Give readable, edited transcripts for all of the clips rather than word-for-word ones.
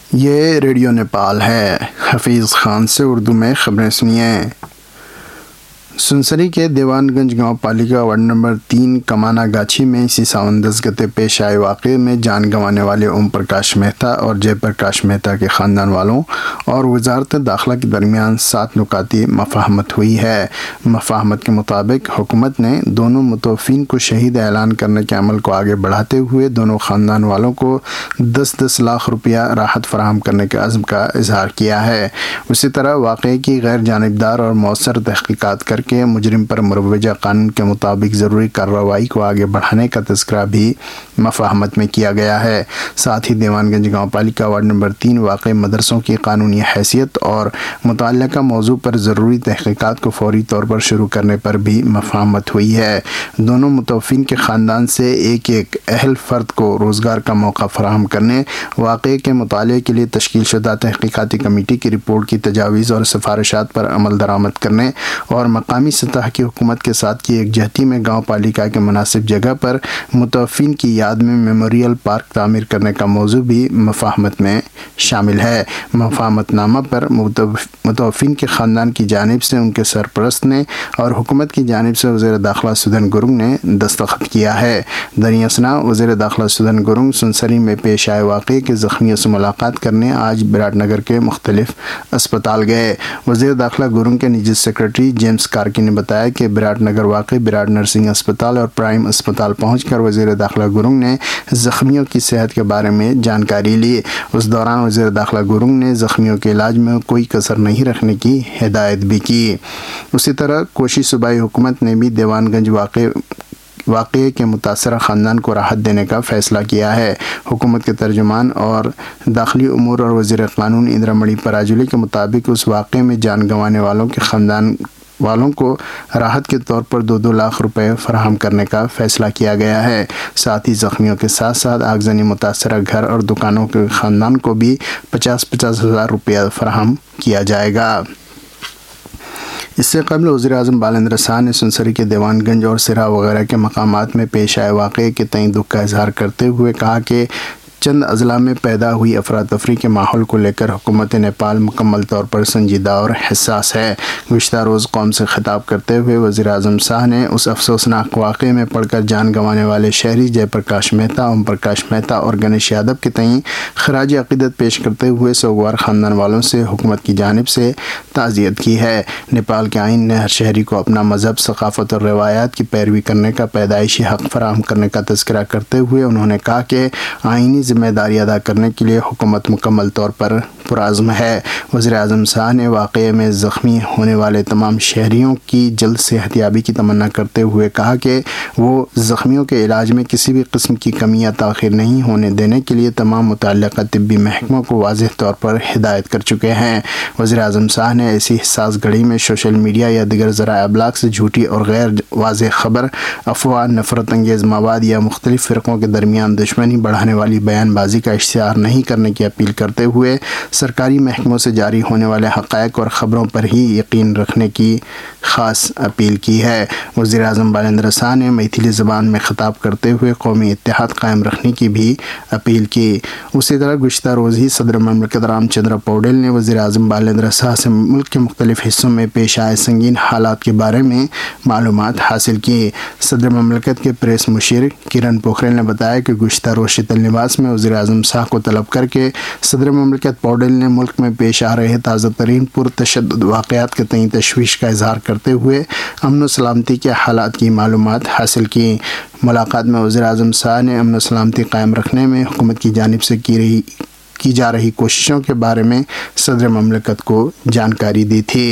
یہ ریڈیو نیپال ہے۔ حفیظ خان سے اردو میں خبریں سنیے۔ سنسری کے دیوان گنج گاؤں پالیکا وارڈ نمبر 3 کمانا گاچھی میں اسی ساون 10 گتے پیش آئے واقعے میں جان گنوانے والے اوم پرکاش مہتا اور جے پرکاش مہتا کے خاندان والوں اور وزارت داخلہ کے درمیان 7 نکاتی مفاہمت ہوئی ہے۔ مفاہمت کے مطابق حکومت نے دونوں متوفین کو شہید اعلان کرنے کے عمل کو آگے بڑھاتے ہوئے دونوں خاندان والوں کو 10 لاکھ روپیہ راحت فراہم کرنے کے عزم کا اظہار کیا ہے۔ اسی طرح واقعے کی غیر جانبدار اور مؤثر تحقیقات کر کے مجرم پر مروجہ قانون کے مطابق ضروری کارروائی کو آگے بڑھانے کا تذکرہ بھی مفاہمت میں کیا گیا ہے۔ ساتھ ہی دیوان گنج گاؤں پالیکا وارڈ نمبر 3 واقع مدرسوں کی قانونی حیثیت اور متعلقہ موضوع پر ضروری تحقیقات کو فوری طور پر شروع کرنے پر بھی مفاہمت ہوئی ہے۔ دونوں متوفین کے خاندان سے ایک اہل فرد کو روزگار کا موقع فراہم کرنے، واقعے کے مطالعے کے لیے تشکیل شدہ تحقیقاتی کمیٹی کی رپورٹ کی تجاویز اور سفارشات پر عمل درآمد کرنے اور مقامی سطح کی حکومت کے ساتھ کی یکجہتی میں گاؤں پالیکا کے مناسب جگہ پر متوفین کی یاد میں میموریل پارک تعمیر کرنے کا موضوع بھی مفاہمت میں شامل ہے۔ مفاہمت نامہ پر متوفین کے خاندان کی جانب سے ان کے سرپرست نے اور حکومت کی جانب سے وزیر داخلہ سدھن گرنگ نے دستخط کیا ہے۔ دریں اثنا وزیر داخلہ سدھن گرنگ سنسری میں پیش آئے واقعے کے زخمیوں سے ملاقات کرنے آج براٹ نگر کے مختلف اسپتال گئے۔ وزیر داخلہ گرنگ کے نجی سیکرٹری جیمز کارکی نے بتایا کہ براٹ نگر واقع براٹ نرسنگ اسپتال اور پرائم اسپتال پہنچ کر وزیر داخلہ گرنگ نے زخمیوں کی صحت کے بارے میں جانکاری لی۔ اس دوران وزیر داخلہ گرنگ نے زخمیوں کے علاج میں کوئی کسر نہیں رکھنے کی ہدایت بھی کی۔ اسی طرح کوشی صوبائی حکومت نے بھی دیوان گنج واقعے کے متاثرہ خاندان کو راحت دینے کا فیصلہ کیا ہے۔ حکومت کے ترجمان اور داخلی امور اور وزیر قانون اندرا مڑی پراجولی کے مطابق اس واقعے میں جان گنوانے والوں کے خاندان والوں کو راحت کے طور پر 2 لاکھ روپے فراہم کرنے کا فیصلہ کیا گیا ہے۔ ساتھ ہی زخمیوں کے ساتھ ساتھ آگزنی متاثرہ گھر اور دکانوں کے خاندان کو بھی 50 ہزار روپیہ فراہم کیا جائے گا۔ اس سے قبل وزیر اعظم بالندر شاہ نے سنسری کے دیوان گنج اور سرا وغیرہ کے مقامات میں پیش آئے واقعے کے تئیں دکھ کا اظہار کرتے ہوئے کہا کہ چند اضلاع میں پیدا ہوئی افراتفری کے ماحول کو لے کر حکومت نیپال مکمل طور پر سنجیدہ اور حساس ہے۔ گزشتہ روز قوم سے خطاب کرتے ہوئے وزیر اعظم شاہ نے اس افسوسناک واقعے میں پڑھ کر جان گنوانے والے شہری جے پرکاش مہتا، اوم پرکاش مہتا اور گنیش یادو کے تئیں خراج عقیدت پیش کرتے ہوئے سوگوار خاندان والوں سے حکومت کی جانب سے تعزیت کی ہے۔ نیپال کے آئین نے ہر شہری کو اپنا مذہب، ثقافت اور روایات کی پیروی کرنے کا پیدائشی حق فراہم کرنے کا تذکرہ کرتے ہوئے انہوں نے کہا کہ آئینی ذمہ داری ادا کرنے کے لیے حکومت مکمل طور پر پرعزم ہے۔ وزیر اعظم شاہ نے واقعے میں زخمی ہونے والے تمام شہریوں کی جلد صحت یابی کی تمنا کرتے ہوئے کہا کہ وہ زخمیوں کے علاج میں کسی بھی قسم کی کمی یا تاخیر نہیں ہونے دینے کے لیے تمام متعلقہ طبی محکموں کو واضح طور پر ہدایت کر چکے ہیں۔ وزیر اعظم شاہ نے ایسی حساس گھڑی میں سوشل میڈیا یا دیگر ذرائع ابلاغ سے جھوٹی اور غیر واضح خبر، افواہ، نفرت انگیز مواد یا مختلف فرقوں کے درمیان دشمنی بڑھانے والی بیان بازی کا اشتہار نہیں کرنے کی اپیل کرتے ہوئے سرکاری محکموں سے جاری ہونے والے حقائق اور خبروں پر ہی یقین رکھنے کی خاص اپیل کی ہے۔ وزیر اعظم بالندر شاہ نے میتھلی زبان میں خطاب کرتے ہوئے قومی اتحاد قائم رکھنے کی بھی اپیل کی۔ اسی طرح گزشتہ روز ہی صدر مملکت رام چندر پوڈل نے وزیر اعظم بالندر شاہ سے ملک کے مختلف حصوں میں پیش آئے سنگین حالات کے بارے میں معلومات حاصل کی۔ صدر مملکت کے پریس مشیر کرن پوکھریل نے بتایا کہ گزشتہ روز شیتل نواس میں وزیر اعظم شاہ کو طلب کر کے صدر مملکت پوڈل نے ملک میں پیش آ رہے تازہ ترین پرتشدد واقعات کے تئیں تشویش کا اظہار کرتے ہوئے امن و سلامتی کے حالات کی معلومات حاصل کی۔ ملاقات میں وزیر اعظم شاہ نے امن و سلامتی قائم رکھنے میں حکومت کی جانب سے کی جا رہی کوششوں کے بارے میں صدر مملکت کو جانکاری دی تھی۔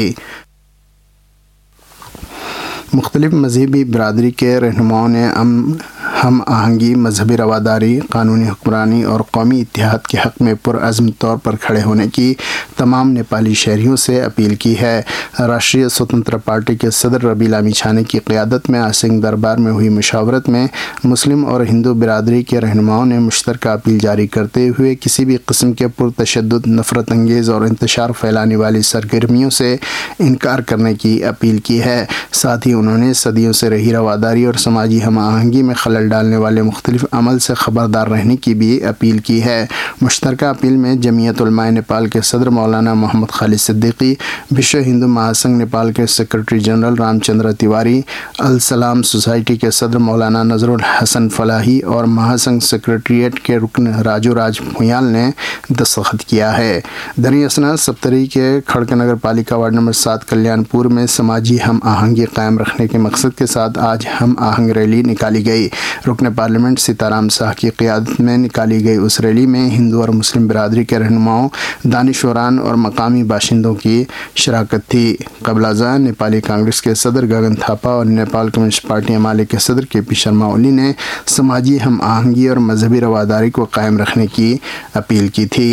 مختلف مذہبی برادری کے رہنماؤں نے ہم آہنگی، مذہبی رواداری، قانونی حکمرانی اور قومی اتحاد کے حق میں پرعزم طور پر کھڑے ہونے کی تمام نیپالی شہریوں سے اپیل کی ہے۔ راشٹریہ سوتنتر پارٹی کے صدر ربی لامیچھانے کی قیادت میں آج سنگھ دربار میں ہوئی مشاورت میں مسلم اور ہندو برادری کے رہنماؤں نے مشترکہ اپیل جاری کرتے ہوئے کسی بھی قسم کے پرتشدد، نفرت انگیز اور انتشار پھیلانے والی سرگرمیوں سے انکار کرنے کی اپیل کی ہے۔ ساتھ ہی انہوں نے صدیوں سے رہی رواداری اور سماجی ہم آہنگی میں خلل ڈالنے والے مختلف عمل سے خبردار رہنے کی بھی اپیل کی ہے۔ مشترکہ اپیل میں جمعیت علماء نیپال کے صدر مولانا محمد خالد صدیقی، وشو ہندو مہاسنگھ نیپال کے سیکرٹری جنرل رام چندر تیواری، السلام سوسائٹی کے صدر مولانا نذر الحسن فلاحی اور مہاسنگھ سیکرٹریٹ کے رکن راجو راج بھویال نے دستخط کیا ہے۔ دریں اثنا سپتری کے کھڑک نگر پالیکا وارڈ نمبر 7 کلیان پور میں سماجی ہم آہنگی قائم رکھنے کے مقصد کے ساتھ آج ہم آہنگ ریلی نکالی گئی۔ رکن پارلیمنٹ سیتارام شاہ کی قیادت میں نکالی گئی اس ریلی میں ہندو اور مسلم برادری کے رہنماؤں، دانشوران اور مقامی باشندوں کی شراکت تھی۔ قبل ازاں نیپالی کانگریس کے صدر گگن تھاپا اور نیپال کمیونسٹ پارٹی امالے کے صدر کے پی شرما اولی نے سماجی ہم آہنگی اور مذہبی رواداری کو قائم رکھنے کی اپیل کی تھی۔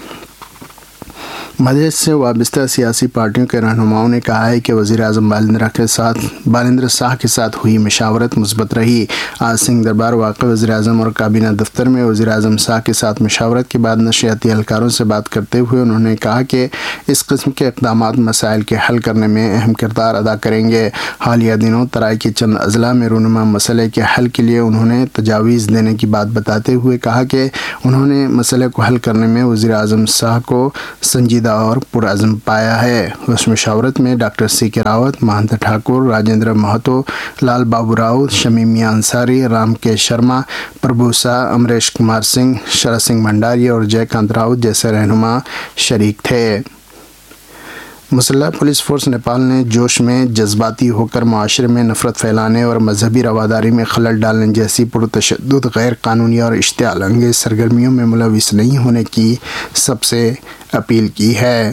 مدھیش سے وابستہ سیاسی پارٹیوں کے رہنماؤں نے کہا ہے کہ وزیر اعظم بالندر شاہ کے ساتھ ہوئی مشاورت مثبت رہی۔ آج سنگھ دربار واقع وزیر اعظم اور کابینہ دفتر میں وزیر اعظم شاہ کے ساتھ مشاورت کے بعد نشریاتی اہلکاروں سے بات کرتے ہوئے انہوں نے کہا کہ اس قسم کے اقدامات مسائل کے حل کرنے میں اہم کردار ادا کریں گے۔ حالیہ دنوں ترائی کے چند اضلاع میں رونما مسئلے کے حل کے لیے انہوں نے تجاویز دینے کی بات بتاتے ہوئے کہا کہ انہوں نے مسئلے کو حل کرنے میں وزیر اعظم شاہ کو سنجیدہ اور پرعزم پایا ہے۔ اس مشاورت میں ڈاکٹر سی کے راوت، مہنت ٹھاکر، راجندر مہتو، لال بابو راؤ، شمی میاں انصاری، رام کے شرما، پربھو شاہ، امریش کمار سنگھ، شرد سنگھ بھنڈاری اور جے کانت راؤت جیسے رہنما شریک تھے۔ مسلح پولیس فورس نیپال نے جوش میں جذباتی ہو کر معاشرے میں نفرت پھیلانے اور مذہبی رواداری میں خلل ڈالنے جیسی پرتشدد، غیر قانونی اور اشتعال انگیز سرگرمیوں میں ملوث نہیں ہونے کی سب سے اپیل کی ہے۔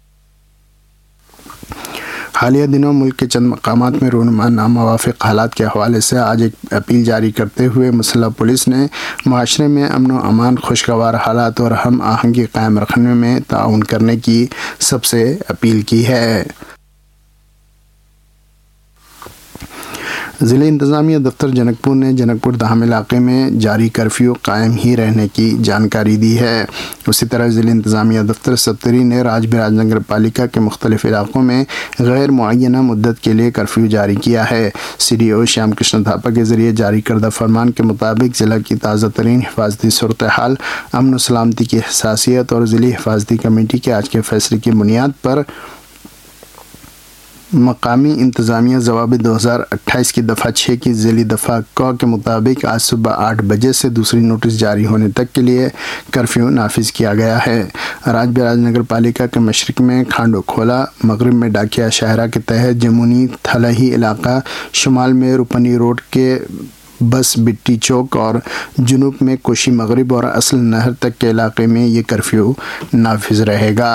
حالیہ دنوں ملک کے چند مقامات میں رونما ناموافق حالات کے حوالے سے آج ایک اپیل جاری کرتے ہوئے مسلح پولیس نے معاشرے میں امن و امان، خوشگوار حالات اور ہم آہنگی قائم رکھنے میں تعاون کرنے کی سب سے اپیل کی ہے۔ ضلع انتظامیہ دفتر جنک پور نے جنک پور دھام علاقے میں جاری کرفیو قائم ہی رہنے کی جانکاری دی ہے۔ اسی طرح ضلع انتظامیہ دفتر سپتری نے راج براج نگر پالیکا کے مختلف علاقوں میں غیر معینہ مدت کے لیے کرفیو جاری کیا ہے۔ C D O Shyam Krishna Thapa کے ذریعے جاری کردہ فرمان کے مطابق ضلع کی تازہ ترین حفاظتی صورتحال، امن و سلامتی کی حساسیت اور ضلعی حفاظتی کمیٹی کے آج کے فیصلے کی بنیاد پر مقامی انتظامیہ ضوابط 2028 کی دفعہ 6 کی ذیلی دفعہ ق کے مطابق آج صبح 8 بجے سے دوسری نوٹس جاری ہونے تک کے لیے کرفیو نافذ کیا گیا ہے۔ راج براج نگر پالیکا کے مشرق میں کھانڈو کھولا، مغرب میں ڈاکیا شاہراہ کے تحت جمونی تھلہی علاقہ، شمال میں روپنی روڈ کے بس بٹی چوک اور جنوب میں کوشی مغرب اور اصل نہر تک کے علاقے میں یہ کرفیو نافذ رہے گا۔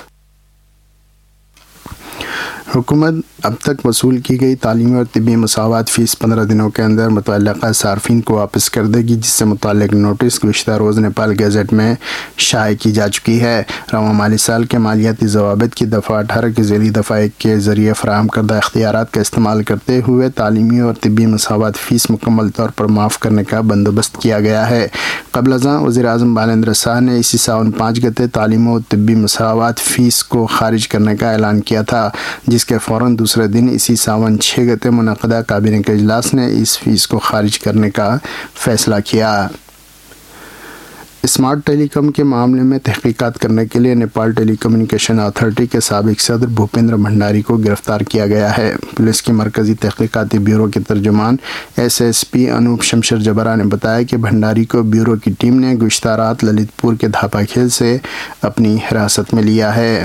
حکومت اب تک وصول کی گئی تعلیمی اور طبی مساوات فیس 15 دنوں کے اندر متعلقہ صارفین کو واپس کر دے گی، جس سے متعلق نوٹس گزشتہ روز نیپال گیزٹ میں شائع کی جا چکی ہے۔ رواں مالی سال کے مالیاتی ضوابط کی دفعہ 18 کی ذیلی دفعہ 1 کے ذریعے فراہم کردہ اختیارات کا استعمال کرتے ہوئے تعلیمی اور طبی مساوات فیس مکمل طور پر معاف کرنے کا بندوبست کیا گیا ہے۔ قبل ازاں وزیر اعظم بالندر شاہ نے اسی ساون 5 گتے تعلیم و طبی مساوات فیس کو خارج کرنے کا اعلان کیا تھا، جس کے فوراً دوسرے دن اسی ساون 6 گتے منعقدہ کابینہ کے اجلاس نے اس فیس کو خارج کرنے کا فیصلہ کیا۔ اسمارٹ ٹیلی کام کے معاملے میں تحقیقات کرنے کے لیے نیپال ٹیلی کمیونیکیشن اتھارٹی کے سابق صدر بھوپیندر بھنڈاری کو گرفتار کیا گیا ہے۔ پولیس کی مرکزی تحقیقاتی بیورو کے ترجمان ایس پی انوپ شمشر جبرا نے بتایا کہ بھنڈاری کو بیورو کی ٹیم نے گزشتہ رات للت پور کے دھاپا کھیل سے اپنی حراست میں لیا ہے۔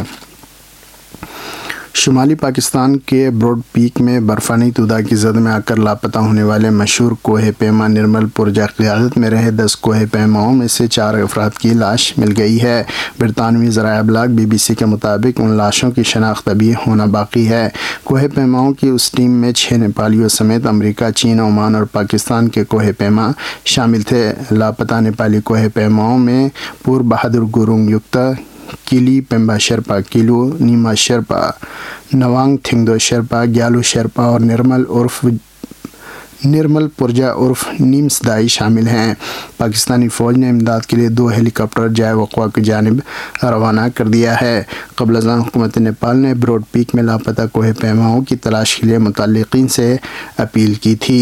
شمالی پاکستان کے براڈ پیک میں برفانی تودہ کی زد میں آ کر لاپتہ ہونے والے مشہور کوہ پیما نرمل پورجا قیادت میں رہے 10 کوہ پیماؤں میں سے 4 افراد کی لاش مل گئی ہے۔ برطانوی ذرائع ابلاغ BBC کے مطابق ان لاشوں کی شناخت ابھی ہونا باقی ہے۔ کوہ پیماؤں کی اس ٹیم میں 6 نیپالیوں سمیت امریکہ، چین، عمان اور پاکستان کے کوہ پیما شامل تھے۔ لاپتہ نیپالی کوہ پیماؤں میں پور بہادر گورونگ یکتا، کیلی پیمبا شرپا کیلو، نیما شرپا، نوانگ تھنگدو شرپا، گیالو شرپا اور نرمل عرف نرمل پرجا عرف نیم صدائی شامل ہیں۔ پاکستانی فوج نے امداد کے لیے 2 ہیلی کاپٹر جائے وقوع کی جانب روانہ کر دیا ہے۔ قبل ازاں حکومت نیپال نے براڈ پیک میں لاپتہ کوہ پیماؤں کی تلاش کے لیے متعلقین سے اپیل کی تھی۔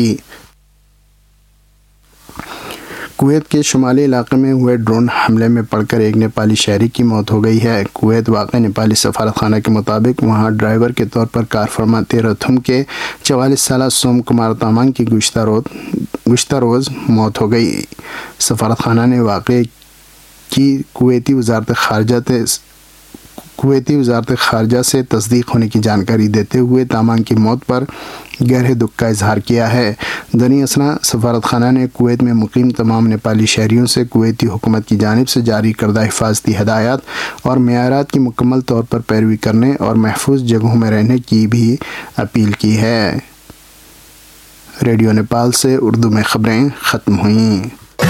کویت کے شمالی علاقے میں ہوئے ڈرون حملے میں پڑ کر ایک نیپالی شہری کی موت ہو گئی ہے۔ کویت واقع نیپالی سفارت خانہ کے مطابق وہاں ڈرائیور کے طور پر کار فرما تیرتھم کے 44 سالہ سوم کمار تامنگ کی گزشتہ روز موت ہو گئی۔ سفارت خانہ نے واقعے کی کویتی وزارت خارجہ سے تصدیق ہونے کی جانکاری دیتے ہوئے تامنگ کی موت پر گہرے دکھ کا اظہار کیا ہے۔ دنی اثنا سفارت خانہ نے کویت میں مقیم تمام نیپالی شہریوں سے کویتی حکومت کی جانب سے جاری کردہ حفاظتی ہدایات اور معیارات کی مکمل طور پر پیروی کرنے اور محفوظ جگہوں میں رہنے کی بھی اپیل کی ہے۔ ریڈیو نیپال سے اردو میں خبریں ختم ہوئیں۔